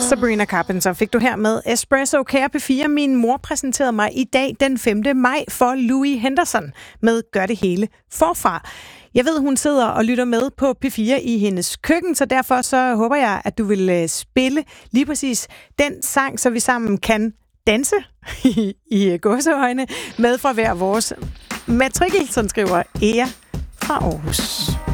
Sabrina Carpenter fik du her med Espresso. Kære P4, min mor præsenterede mig i dag den 5. maj for Louis Henderson med Gør det hele forfra. Jeg ved, hun sidder og lytter med på P4 i hendes køkken, så derfor så håber jeg, at du vil spille lige præcis den sang, så vi sammen kan danse i gåseøjne med fra hver vores matrikel, som skriver Ea fra Aarhus.